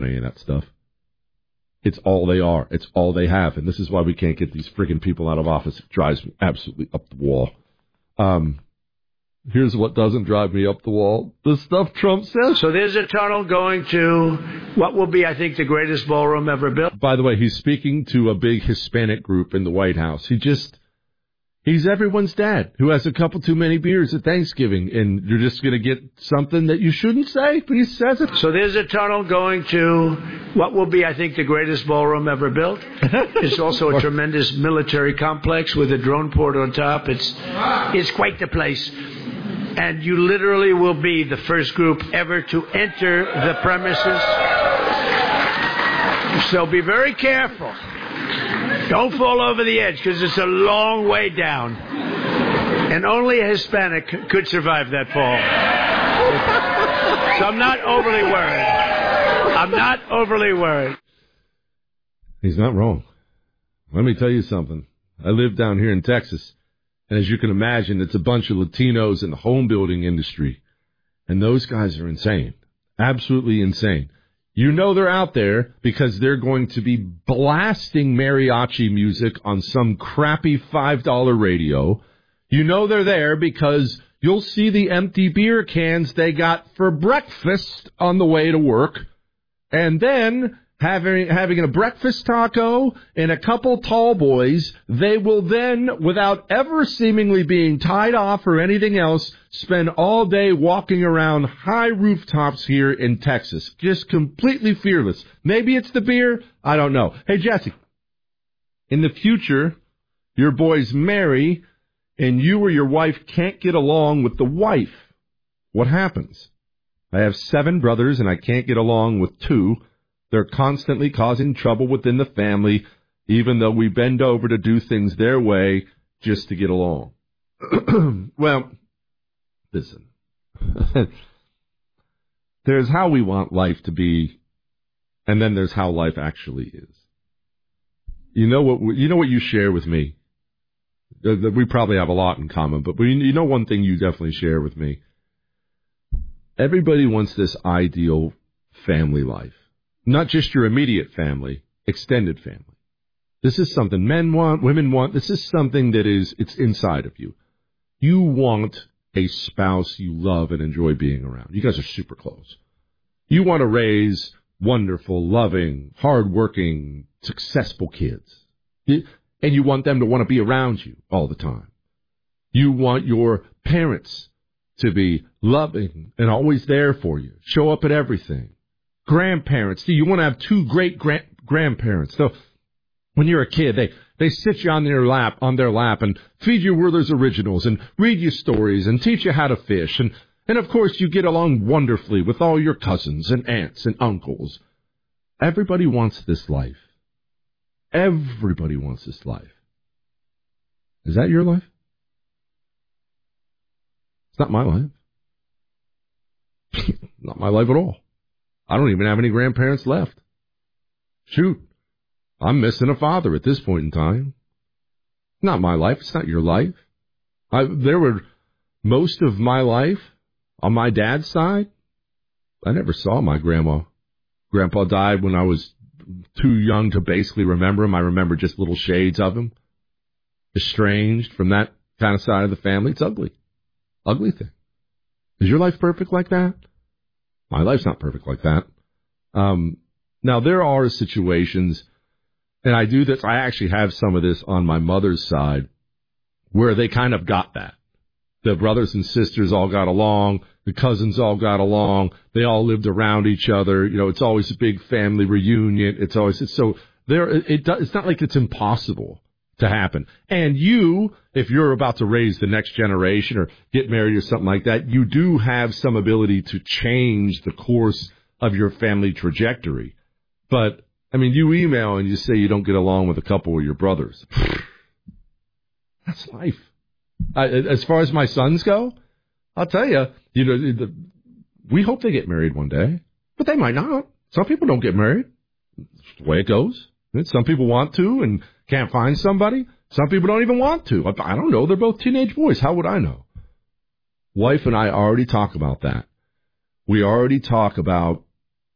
any of that stuff. It's all they are. It's all they have. And this is why we can't get these friggin' people out of office. It drives me absolutely up the wall. Here's what doesn't drive me up the wall. The stuff Trump says. So there's a tunnel going to what will be, I think, the greatest ballroom ever built. By the way, he's speaking to a big Hispanic group in the White House. He's everyone's dad who has a couple too many beers at Thanksgiving, and you're just going to get something that you shouldn't say, but he says it. So there's a tunnel going to what will be, I think, the greatest ballroom ever built. It's also a tremendous military complex with a drone port on top. It's quite the place. And you literally will be the first group ever to enter the premises. So be very careful. Don't fall over the edge, because it's a long way down. And only a Hispanic could survive that fall. So I'm not overly worried. He's not wrong. Let me tell you something. I live down here in Texas. And as you can imagine, it's a bunch of Latinos in the home building industry. And those guys are insane. Absolutely insane. You know they're out there because they're going to be blasting mariachi music on some crappy $5 radio. You know they're there because you'll see the empty beer cans they got for breakfast on the way to work. And then having a breakfast taco and a couple tall boys, they will then, without ever seemingly being tied off or anything else, spend all day walking around high rooftops here in Texas, just completely fearless. Maybe it's the beer, I don't know. Hey, Jesse, in the future, your boys marry, and you or your wife can't get along with the wife. What happens? I have 7 brothers, and I can't get along with 2. They're constantly causing trouble within the family, even though we bend over to do things their way just to get along. Well, listen. There's how we want life to be, and then there's how life actually is. You know what you share with me? We probably have a lot in common, but you know one thing you definitely share with me. Everybody wants this ideal family life. Not just your immediate family, extended family. This is something men want, women want. This is something that it's inside of you. You want a spouse you love and enjoy being around. You guys are super close. You want to raise wonderful, loving, hardworking, successful kids. And you want them to want to be around you all the time. You want your parents to be loving and always there for you. Show up at everything. Grandparents. See, you want to have 2 great grandparents. So when you're a kid, they sit you on their lap and feed you Werther's Originals and read you stories and teach you how to fish. And of course, you get along wonderfully with all your cousins and aunts and uncles. Everybody wants this life. Everybody wants this life. Is that your life? It's not my life. Not my life at all. I don't even have any grandparents left. Shoot, I'm missing a father at this point in time. Not my life. It's not your life. There were most of my life on my dad's side. I never saw my grandma. Grandpa died when I was too young to basically remember him. I remember just little shades of him. Estranged from that kind of side of the family. It's ugly. Ugly thing. Is your life perfect like that? My life's not perfect like that. Now, there are situations, and I do this, I actually have some of this on my mother's side, where they kind of got that. The brothers and sisters all got along, the cousins all got along, they all lived around each other. You know, it's always a big family reunion. It's not like it's impossible to happen. And you, if you're about to raise the next generation or get married or something like that, you do have some ability to change the course of your family trajectory. But, I mean, you email and you say you don't get along with a couple of your brothers. That's life. As far as my sons go, I'll tell you, we hope they get married one day, but they might not. Some people don't get married. It's the way it goes. Some people want to and can't find somebody. Some people don't even want to. I don't know. They're both teenage boys. How would I know? Wife and I already talk about that. We already talk about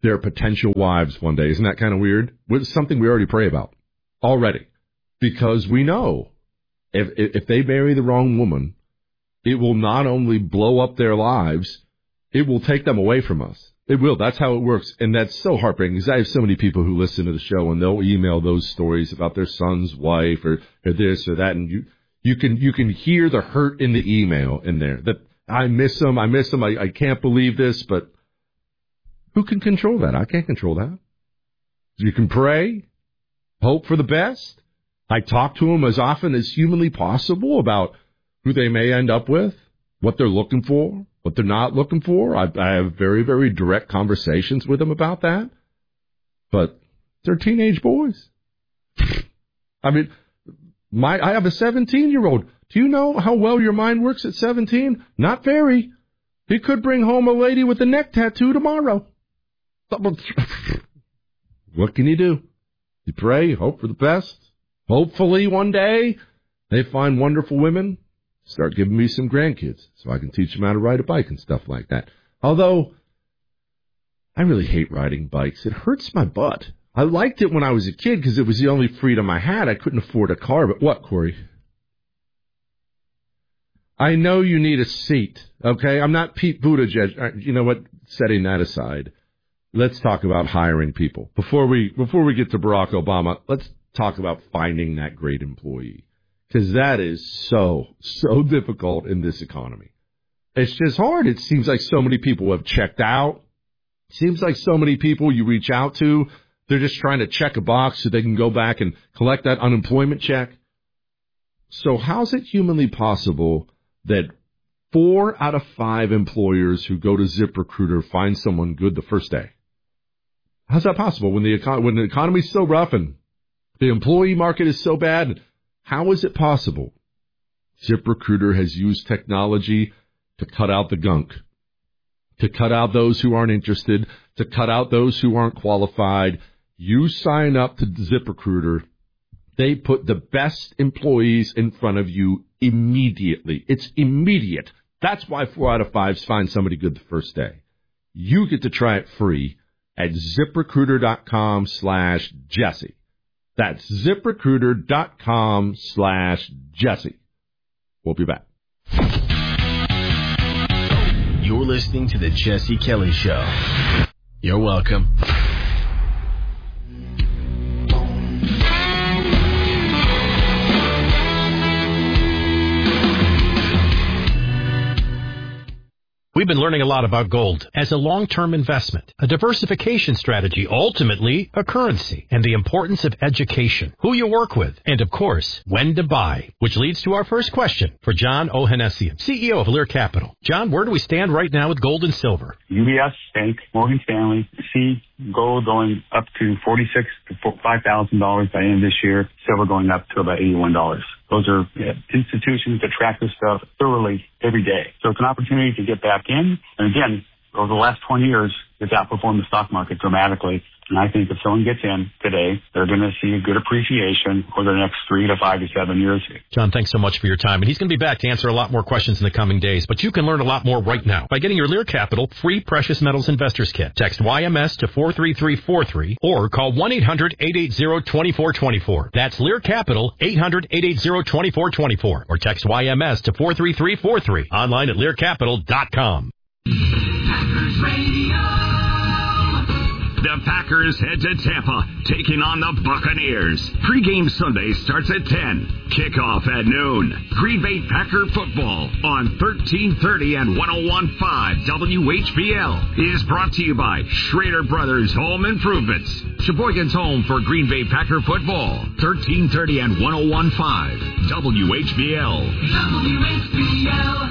their potential wives one day. Isn't that kind of weird? It's something we already pray about already, because we know if they marry the wrong woman, it will not only blow up their lives, it will take them away from us. It will. That's how it works. And that's so heartbreaking, because I have so many people who listen to the show and they'll email those stories about their son's wife or this or that. And you can hear the hurt in the email in there, that I miss him. I can't believe this, but who can control that? I can't control that. You can pray, hope for the best. I talk to them as often as humanly possible about who they may end up with, what they're looking for, what they're not looking for. I have very, very direct conversations with them about that. But they're teenage boys. I mean, I have a 17-year-old. Do you know how well your mind works at 17? Not very. He could bring home a lady with a neck tattoo tomorrow. What can you do? You pray, hope for the best. Hopefully one day they find wonderful women, start giving me some grandkids so I can teach them how to ride a bike and stuff like that. Although, I really hate riding bikes. It hurts my butt. I liked it when I was a kid because it was the only freedom I had. I couldn't afford a car. But what, Corey? I know you need a seat, okay? I'm not Pete Buttigieg. You know what? Setting that aside, let's talk about hiring people. Before we get to Barack Obama, let's talk about finding that great employee, because that is so difficult in this economy. It's just hard. It seems like so many people have checked out. It seems like so many people you reach out to, they're just trying to check a box so they can go back and collect that unemployment check. So how's it humanly possible that 4 out of 5 employers who go to ZipRecruiter find someone good the first day? How's that possible when the economy is so rough and the employee market is so bad? How is it possible? ZipRecruiter has used technology to cut out the gunk, to cut out those who aren't interested, to cut out those who aren't qualified. You sign up to ZipRecruiter, they put the best employees in front of you immediately. It's immediate. That's why 4 out of 5 find somebody good the first day. You get to try it free at ZipRecruiter.com/Jesse. That's ZipRecruiter.com/Jesse. We'll be back. You're listening to The Jesse Kelly Show. You're welcome. We've been learning a lot about gold as a long-term investment, a diversification strategy, ultimately a currency, and the importance of education, who you work with, and, of course, when to buy, which leads to our first question for John Ohanessian, CEO of Lear Capital. John, where do we stand right now with gold and silver? UBS Bank, Morgan Stanley, see gold going up to $46,000 to $5,000 by the end of this year, silver going up to about $81. Those are institutions that track this stuff thoroughly every day. So it's an opportunity to get back in. And again, over the last 20 years, it's outperformed the stock market dramatically. And I think if someone gets in today, they're going to see a good appreciation over the next 3 to 5 to 7 years. John, thanks so much for your time. And he's going to be back to answer a lot more questions in the coming days. But you can learn a lot more right now by getting your Lear Capital free Precious Metals Investors Kit. Text YMS to 43343 or call 1-800-880-2424. That's Lear Capital, 800-880-2424. Or text YMS to 43343. Online at learcapital.com. Packers Radio. The Packers head to Tampa, taking on the Buccaneers. Pre-game Sunday starts at 10. Kickoff at noon. Green Bay Packer football on 1330 and 101.5 WHBL is brought to you by Schrader Brothers Home Improvements. Sheboygan's home for Green Bay Packer football. 1330 and 101.5 WHBL. WHBL.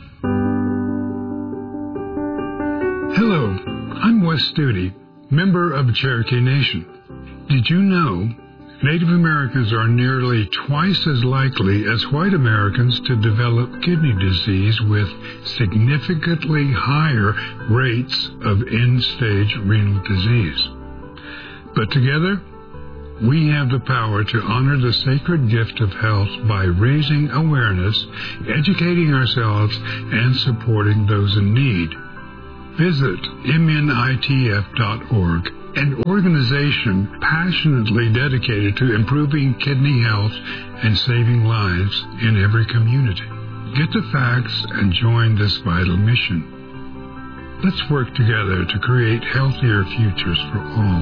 Hello, I'm Wes Studi, member of Cherokee Nation. Did you know Native Americans are nearly twice as likely as white Americans to develop kidney disease with significantly higher rates of end-stage renal disease? But together, we have the power to honor the sacred gift of health by raising awareness, educating ourselves, and supporting those in need. Visit immunitf.org, an organization passionately dedicated to improving kidney health and saving lives in every community. Get the facts and join this vital mission. Let's work together to create healthier futures for all.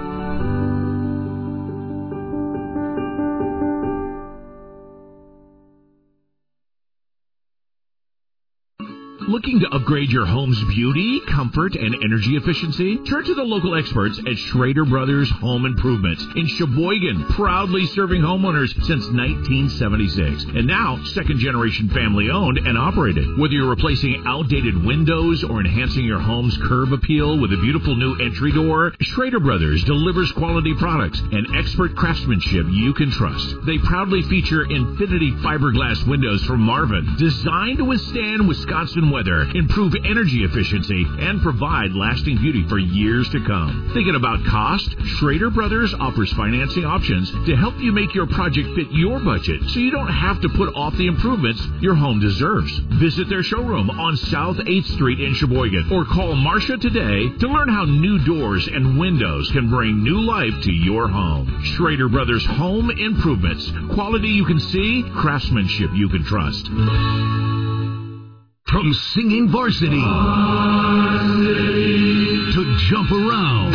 Looking to upgrade your home's beauty, comfort, and energy efficiency? Turn to the local experts at Schrader Brothers Home Improvement in Sheboygan, proudly serving homeowners since 1976. And now, second-generation family-owned and operated. Whether you're replacing outdated windows or enhancing your home's curb appeal with a beautiful new entry door, Schrader Brothers delivers quality products and expert craftsmanship you can trust. They proudly feature Infinity fiberglass windows from Marvin, designed to withstand Wisconsin weather, improve energy efficiency, and provide lasting beauty for years to come. Thinking about cost? Schrader Brothers offers financing options to help you make your project fit your budget so you don't have to put off the improvements your home deserves. Visit their showroom on South 8th Street in Sheboygan or call Marcia today to learn how new doors and windows can bring new life to your home. Schrader Brothers Home Improvements. Quality you can see, craftsmanship you can trust. From singing varsity to jump around,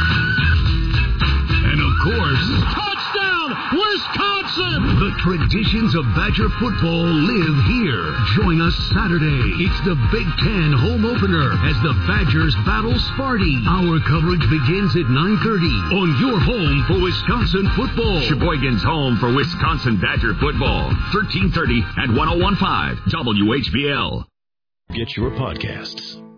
and of course, touchdown, Wisconsin! The traditions of Badger football live here. Join us Saturday. It's the Big Ten home opener as the Badgers battle Sparty. Our coverage begins at 9:30 on your home for Wisconsin football. Sheboygan's home for Wisconsin Badger football. 1330 and 101.5 WHBL. Get your podcasts